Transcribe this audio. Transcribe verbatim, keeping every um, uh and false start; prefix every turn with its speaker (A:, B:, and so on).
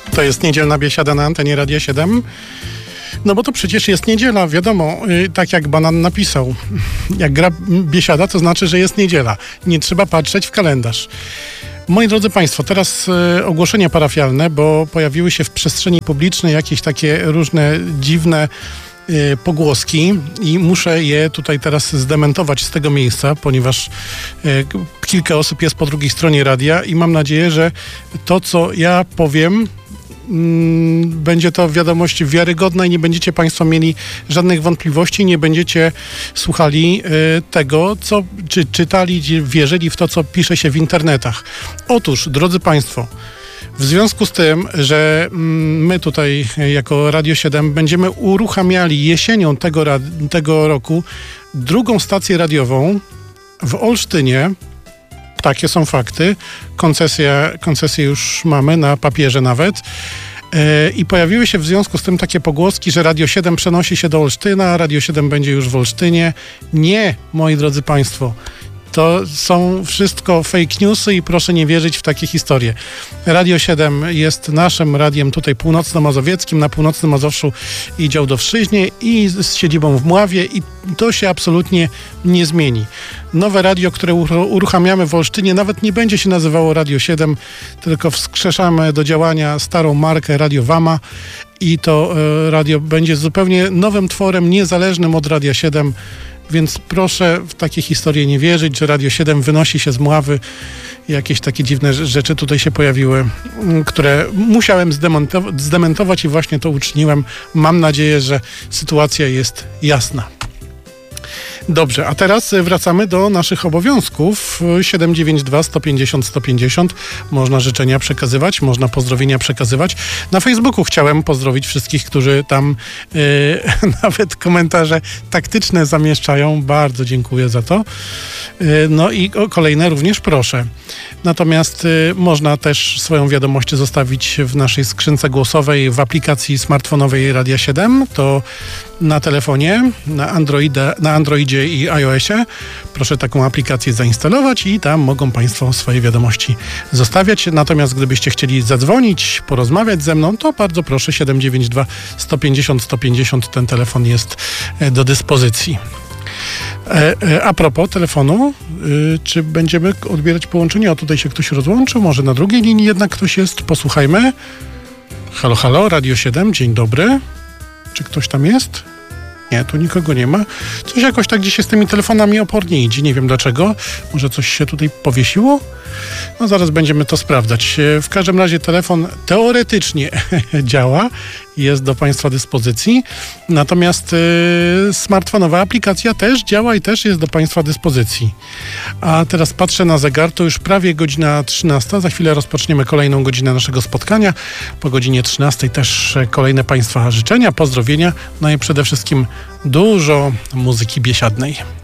A: To jest niedzielna biesiada na antenie Radia siedem. No bo to przecież jest niedziela, wiadomo, yy, tak jak Banan napisał. Jak gra biesiada, to znaczy, że jest niedziela. Nie trzeba patrzeć w kalendarz. Moi drodzy Państwo, teraz y, ogłoszenia parafialne, bo pojawiły się w przestrzeni publicznej jakieś takie różne dziwne y, pogłoski i muszę je tutaj teraz zdementować z tego miejsca, ponieważ y, kilka osób jest po drugiej stronie radia i mam nadzieję, że to, co ja powiem, będzie to wiadomość wiarygodna i nie będziecie Państwo mieli żadnych wątpliwości, nie będziecie słuchali y, tego, co, czy czytali, wierzyli w to, co pisze się w internetach. Otóż, drodzy Państwo, w związku z tym, że mm, my tutaj jako Radio siedem będziemy uruchamiali jesienią tego, tego roku drugą stację radiową w Olsztynie. Takie są fakty. Koncesja, koncesję już mamy na papierze nawet. Yy, I pojawiły się w związku z tym takie pogłoski, że Radio siedem przenosi się do Olsztyna, Radio siedem będzie już w Olsztynie. Nie, moi drodzy Państwo. To są wszystko fake newsy i proszę nie wierzyć w takie historie. Radio siedem jest naszym radiem tutaj północno-mazowieckim, na północnym Mazowszu i dział Dowszczyźnie i z siedzibą w Mławie i to się absolutnie nie zmieni. Nowe radio, które uruchamiamy w Olsztynie, nawet nie będzie się nazywało Radio siedem, tylko wskrzeszamy do działania starą markę Radio Wama i to e, radio będzie zupełnie nowym tworem, niezależnym od Radia siedem. Więc proszę w takie historie nie wierzyć, że Radio siedem wynosi się z Mławy. Jakieś takie dziwne rzeczy tutaj się pojawiły, które musiałem zdemontow- zdementować i właśnie to uczyniłem. Mam nadzieję, że sytuacja jest jasna. Dobrze, a teraz wracamy do naszych obowiązków. siedem dziewięć dwa sto pięćdziesiąt sto pięćdziesiąt. Można życzenia przekazywać, można pozdrowienia przekazywać. Na Facebooku chciałem pozdrowić wszystkich, którzy tam yy, nawet komentarze taktyczne zamieszczają. Bardzo dziękuję za to. Yy, no i o, kolejne również proszę. Natomiast yy, można też swoją wiadomość zostawić w naszej skrzynce głosowej w aplikacji smartfonowej Radia siedem. To na telefonie, na, Androida, na Androidzie i iOSie. Proszę taką aplikację zainstalować i tam mogą Państwo swoje wiadomości zostawiać. Natomiast gdybyście chcieli zadzwonić, porozmawiać ze mną, to bardzo proszę, siedem dziewięć dwa sto pięćdziesiąt sto pięćdziesiąt. Ten telefon jest do dyspozycji. E, e, a propos telefonu, y, czy będziemy odbierać połączenie? O, tutaj się ktoś rozłączył, może na drugiej linii jednak ktoś jest. Posłuchajmy. Halo, halo, Radio siedem, dzień dobry. Czy ktoś tam jest? Nie, tu nikogo nie ma. Coś jakoś tak dzisiaj z tymi telefonami opornie idzie. Nie wiem dlaczego. Może coś się tutaj powiesiło? No zaraz będziemy to sprawdzać. W każdym razie telefon teoretycznie działa. Jest do Państwa dyspozycji. Natomiast yy, smartfonowa aplikacja też działa i też jest do Państwa dyspozycji. A teraz patrzę na zegar. To już prawie godzina trzynasta. Za chwilę rozpoczniemy kolejną godzinę naszego spotkania. Po godzinie trzynastej też kolejne Państwa życzenia, pozdrowienia. No i przede wszystkim dużo muzyki biesiadnej.